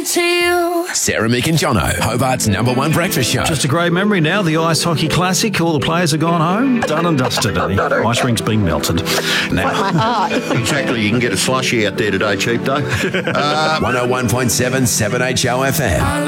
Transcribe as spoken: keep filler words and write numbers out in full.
to you. Sarah, Mick and Jono, Hobart's number one breakfast show. Just a great memory now. The Ice Hockey Classic. All the players have gone home. Done and dusted. And the ice rink's been melted. Now. Exactly. You can get a slushy out there today, cheap though. Uh, one oh one point seven, seven H O F M.